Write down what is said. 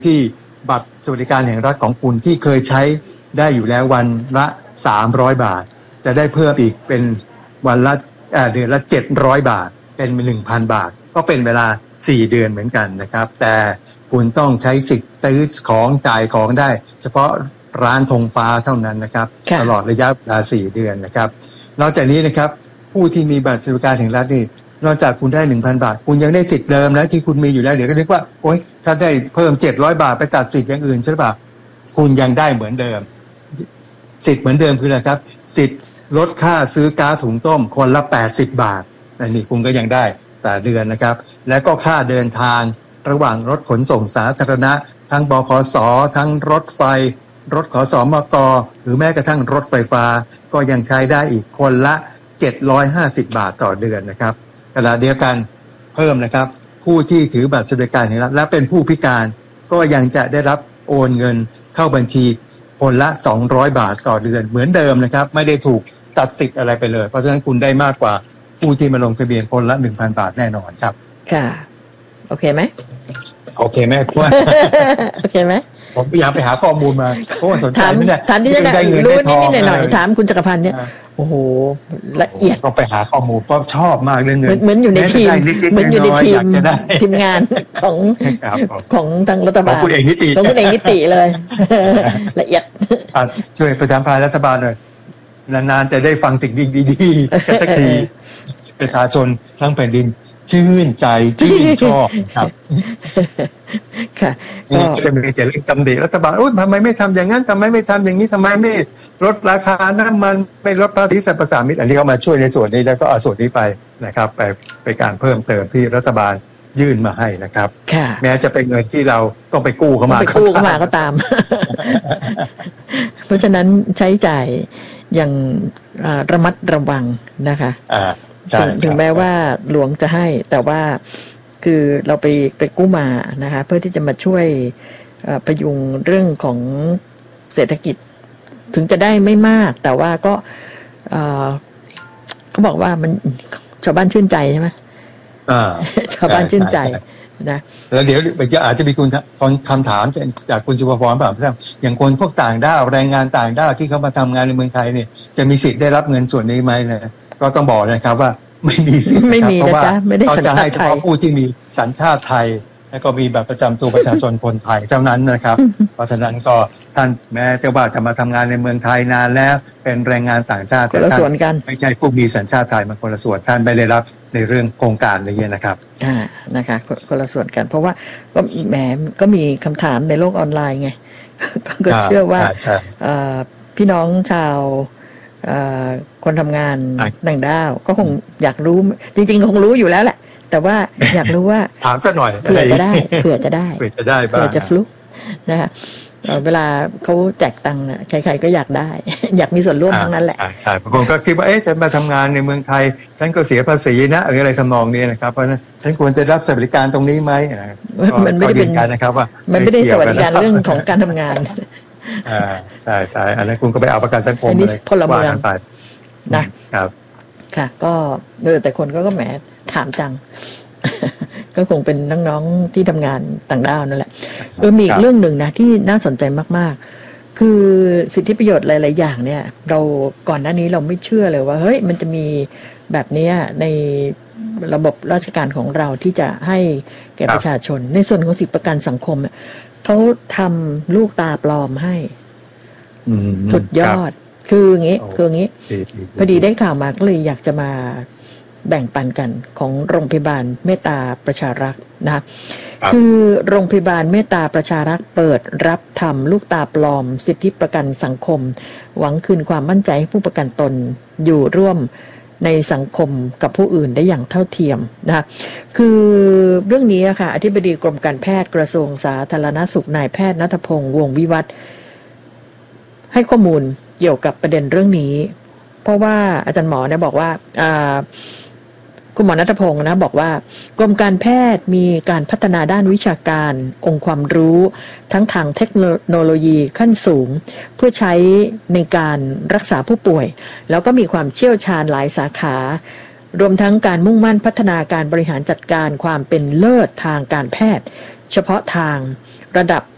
ที่บัตรสวัสดิการแห่งรัฐของคุณที่เคยใช้ได้อยู่แล้ววันละ300 บาทจะได้เพิ่มอีกเป็นวันละเดือนละ700 บาทเป็น 1,000 บาทก็เป็นเวลา4 เดือนเหมือนกันนะครับแต่คุณต้องใช้สิทธิ์ซื้อของจ่ายของได้เฉพาะร้านธงฟ้าเท่านั้นนะครับตลอดระยะเวลา4 เดือนนะครับนอกจากนี้นะครับผู้ที่มีบัตรสวัสดิการแห่งรัฐนี่นอกจากคุณได้ 1,000 บาทคุณยังได้สิทธิ์เดิมนะที่คุณมีอยู่แล้วเดี๋ยวก็นึกว่าโอ๊ยถ้าได้เพิ่ม700 บาทไปตัดสิทธิ์อย่างอื่นใช่ป่ะคุณยังได้เหมือนเดิมสิทธิ์เหมือนเดิมคืออะไรครับสิทธิ์ลดค่าซื้อก๊าซหุงต้มคนละ80 บาทนี่คุณก็ยังได้แต่เดือนนะครับแล้วก็ค่าเดินทางระหว่างรถขนส่งสาธารณะทั้งบขส.ทั้งรถไฟรถขสมก.หรือแม้กระทั่งรถไฟฟ้าก็ยังใช้ได้อีกคนละ750 บาทต่อเดือนนะครับขณะเดียวกันเพิ่มนะครับผู้ที่ถือบัตรสวัสดิการแห่งรัฐและเป็นผู้พิการก็ยังจะได้รับโอนเงินเข้าบัญชีคนละ200 บาทต่อเดือนเหมือนเดิมนะครับไม่ได้ถูกตัดสิทธิ์อะไรไปเลยเพราะฉะนั้นคุณได้มากกว่าผู้ที่มาลงทะเบียนคนละ 1,000 บาทแน่นอนครับค่ะโอเคไหมโอเคไหมคุณโอเคไหมผมพยายามไปหาข้อมูลมาเพราะว่าสนใจไม่ได้ถามที่จะได้เงินรู้นิดๆหน่อยๆถามคุณจักรพันธ์เนี่ยโอ้โหละเอียดต้องไปหาข้อมูลเพราะชอบมากเรื่องเงินเหมือนอยู่ในทีมเหมือนอยู่ในทีมงานของทางรัฐบาลของคุณเองนิติเลยละเอียดช่วยประชาสัมพันธ์รัฐบาลหน่อยนานๆจะได้ฟังสิ่งดีๆกันสักทีประชาชนทั้งแผ่นดินชื่นใจชื่นชอบครับค่ะก็จะมีแต่เรื่องตำหนิรัฐบาลทำไมไม่ทำอย่างนั้นทำไมไม่ทำอย่างนี้ทำไมไม่ลดราคาน้ำมันไม่ลดภาษีสรรพสามิตอันนี้ก็มาช่วยในส่วนนี้แล้วก็เอาส่วนนี้ไปนะครับไปการเพิ่มเติมที่รัฐบาลยื่นมาให้นะครับแม้จะเป็นเงินที่เราต้องไปกู้เข้ามาก็ตาม เพราะฉะนั้นใช้จ่ายอย่างระมัดระวังนะคะถึงแม้ว่าหลวงจะให้แต่ว่าคือเราไปกู้มานะคะเพื่อที่จะมาช่วยพยุงเรื่องของเศรษฐกิจถึงจะได้ไม่มากแต่ว่าก็เขาบอกว่ามันชาวบ้านชื่นใจใช่ไหมชาวบ้านชื่นใจนะแล้วเดี๋ยวอาจจะมีคำถามจากคุณสุภพรแบบอย่างคนพวกต่างด้าวแรงงานต่างด้าวที่เขามาทำงานในเมืองไทยเนี่ยจะมีสิทธิ์ได้รับเงินส่วนนี้ไหมนะก็ต้องบอกนะครับว่าไม่มีสิทธิ์นะครับเพราะว่าเขาจะให้เฉพาะผู้ที่มีสัญชาติไทยแล้วก็มีบัตรประจำตัวประชาชนคนไทยเท่านั้นนะครับเพราะฉะนั้นก็ท่านแม้จะว่าจะมาทำงานในเมืองไทยนานแล้วเป็นแรงงานต่างชาติแต่ท่านไม่ใช่ผู้มีสัญชาติไทยมันคนละส่วนท่านไม่ได้รับในเรื่องโครงการนี้นะครับนะคะคนละส่วนกันเพราะว่าก็แหมก็มีคำถามในโลกออนไลน์ไงก็เชื่อว่าพี่น้องชาวคนทำงานต่างด้าวก็คงอยากรู้จริงๆคงรู้อยู่แล้วแหละแต่ว่าอยากรู้ว่าถามซะหน่อยเผื่อจะได้เผื่อจะฟลุกนะคะเวลาเขาแจกตังค์ใครๆก็อยากได้อยากมีส่วนร่วมทั้งนั้นแหละใช่บางคนก็คิดว่าฉันมาทำงานในเมืองไทยฉันก็เสียภาษีนะอะไรทำนองนี้นะครับเพราะฉะนั้นฉันควรจะรับสวัสดิการตรงนี้ไหมมันไม่ได้เป็นการนะครับว่ามันไม่ได้สวัสดิการเรื่องของการทำงานใช่อันนั้นคุณก็ไปเอาประกันสังคมอะไรว่ากันไปนะครับค่ะก็แต่คนก็แหมถามจังก็คงเป็นน้องๆที่ทำงานต่างด้าวนั่นแหละมีอีกเรื่องหนึ่งนะที่น่าสนใจมากๆคือสิทธิประโยชน์หลายๆอย่างเนี่ยเราก่อนหน้านี้เราไม่เชื่อเลยว่าเฮ้ยมันจะมีแบบนี้ในระบบราชการของเราที่จะให้แก่ประชาชนในส่วนของสิทธิประกันสังคมเขาทำลูกตาปลอมให้สุดยอดคืออย่างงี้พอดีได้ข่าวมาก็เลยอยากจะมาแบ่งปันกันของโรงพยาบาลเมตตาประชารักษ์นะคือโรงพยาบาลเมตตาประชารักษ์เปิดรับทำลูกตาปลอมสิทธิประกันสังคมหวังคืนความมั่นใจให้ผู้ประกันตนอยู่ร่วมในสังคมกับผู้อื่นได้อย่างเท่าเทียมนะคือเรื่องนี้ค่ะอธิบดีกรมการแพทย์กระทรวงสาธารณสุขนายแพทย์ณัฐพงษ์วงศ์วิวัฒน์ให้ข้อมูลเกี่ยวกับประเด็นเรื่องนี้เพราะว่าอาจารย์หมอเนี่ยบอกว่าคุณหมอณัฐพงศ์นะบอกว่ากรมการแพทย์มีการพัฒนาด้านวิชาการองค์ความรู้ทั้งทางเทคโนโลยีขั้นสูงเพื่อใช้ในการรักษาผู้ป่วยแล้วก็มีความเชี่ยวชาญหลายสาขารวมทั้งการมุ่งมั่นพัฒนาการบริหารจัดการความเป็นเลิศทางการแพทย์เฉพาะทางระดับ